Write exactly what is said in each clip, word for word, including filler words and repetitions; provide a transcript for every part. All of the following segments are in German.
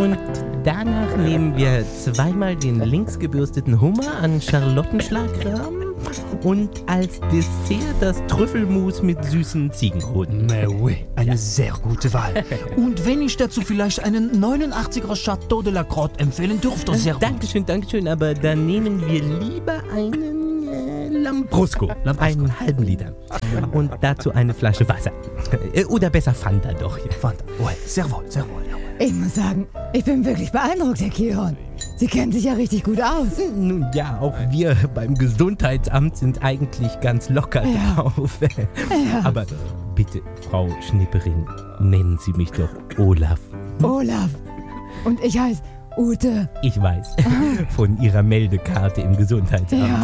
Und danach nehmen wir zweimal den links gebürsteten Hummer an Charlottenschlagrahm und als Dessert das Trüffelmus mit süßen Ziegenhoden. Mais oui, eine sehr gute Wahl. Und wenn ich dazu vielleicht einen neunundachtziger Chateau de la Grotte empfehlen dürfte, sehr gut. Dankeschön, Dankeschön, aber dann nehmen wir lieber einen äh, Lambrusco, Lambrusco. einen halben Liter. Und dazu eine Flasche Wasser. Äh, Oder besser Fanta doch. Ja. Fanta, ouais, sehr wohl, sehr wohl. Ja. Ich muss sagen, ich bin wirklich beeindruckt, Herr Kihorn. Sie kennen sich ja richtig gut aus. Nun ja, auch wir beim Gesundheitsamt sind eigentlich ganz locker Ja. drauf. Ja. Aber bitte, Frau Schnipperin, nennen Sie mich doch Olaf. Olaf. Und ich heiße Ute. Ich weiß, von Ihrer Meldekarte im Gesundheitsamt. Ja.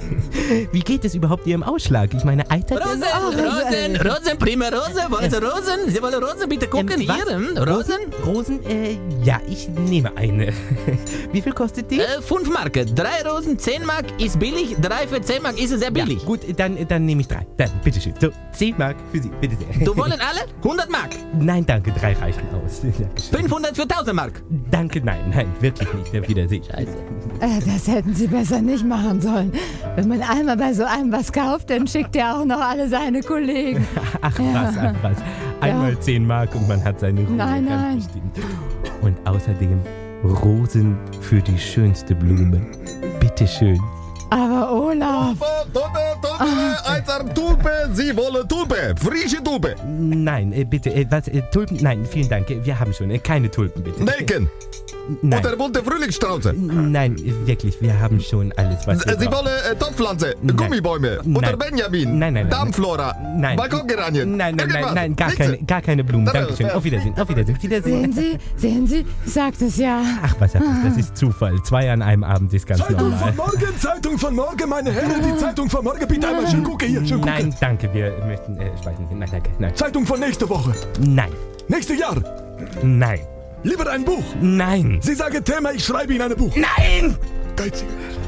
Wie geht es überhaupt Ihrem Ausschlag? Ich meine, eitert Rosen, Ach, Rosen, äh, Rosen, prima Rose, wollen Sie Rosen? Sie wollen Rosen, bitte gucken, Ähm, was? hier, hm? Rosen? Rosen? Äh, ja, ich nehme eine. Wie viel kostet die? Äh, fünf Mark, drei Rosen, zehn Mark ist billig, drei für zehn Mark ist sehr billig. Ja, gut, dann, dann nehme ich drei. Dann, bitteschön. So, zehn Mark für Sie, bitte sehr. Du wollen alle? hundert Mark, Nein, danke, drei reichen aus. Dankeschön. fünfhundert für tausend Mark. Danke, nein, nein, wirklich nicht. Auf Wiedersehen. Scheiße. Äh, das hätten Sie besser nicht machen sollen. Wenn man einmal bei so einem was kauft, dann schickt er auch noch alle seine Kollegen. Ach Ja. was, ach was. Einmal Ja. zehn Mark und man hat seine Ruhe. Nein, ganz nein. bestimmt. Und außerdem Rosen für die schönste Blume. Bitteschön. Aber Olaf, Tulpe, Tulpe, Alter, Tulpe, Sie wollen Tulpe, frische Tulpe. Nein, äh, bitte, äh, was, äh, Tulpen? Nein, vielen Dank. äh, Wir haben schon. Äh, keine Tulpen, bitte. Nelken Nein. oder bunte Frühlingsstrauße. Nein, äh, wirklich, wir haben schon alles, was wir Sie brauchen. wollen äh, Topfpflanze, Nein. Gummibäume oder Nein. Benjamin, Nein, nein, nein. Darmflora, Nein. Balkongeranien. Nein, nein, nein, Irgendwas. nein, gar Nichts. keine, gar keine Blumen. Das- Dankeschön. das- Auf Wiedersehen, auf Wiedersehen, auf Wiedersehen. sehen Sie, sehen Sie, ich sagt es ja. Ach, was hat das? Das ist Zufall. Zwei an einem Abend ist ganz Zeitung normal. von morgen, Zeitung von morgen, meine Herren, die Zeitung von morgen, bitte einmal schön gucken hier, schön gucken. Nein, danke, wir möchten äh, speichern. Nein, danke, nein. Zeitung von nächste Woche, Nein, nächstes Jahr, nein, lieber ein Buch. nein, Sie sagen Thema, ich schreibe Ihnen ein Buch. nein! Geizig.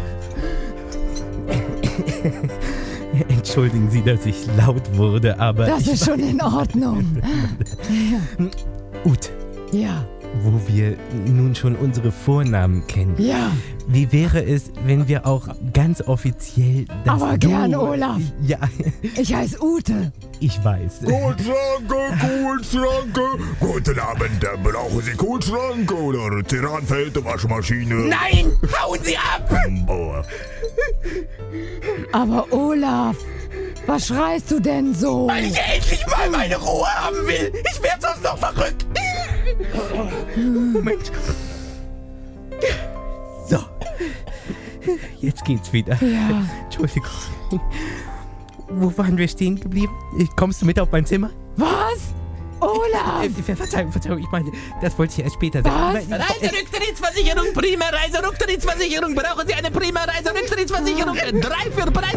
Entschuldigen Sie, dass ich laut wurde, aber Das ich ist schon in Ordnung. Ute, Ja, wo wir nun schon unsere Vornamen kennen. ja. Wie wäre es, wenn wir auch ganz offiziell das Aber Du- gern, Olaf. Ja, Ich heiße Ute. ich weiß. Kühlschranke, Kühlschranke. Guten Abend, äh, brauchen Sie Kühlschrank oder Terranfeld, Waschmaschine? Nein! Hauen Sie ab! Oh, Aber Olaf, was schreist du denn so? Weil ich endlich mal meine Ruhe haben will. Ich werde sonst noch verrückt. Moment. So. Jetzt geht's wieder. Ja. Entschuldigung. Wo waren wir stehen geblieben? Kommst du mit auf mein Zimmer? Was? Olaf! Äh, Verzeihung, Verzeihung, ich meine, das wollte ich erst später sagen. Was? Aber- Reiserücktrittsversicherung, prima Reiserücktrittsversicherung. Brauchen Sie eine prima Reiserücktrittsversicherung? Drei für Preis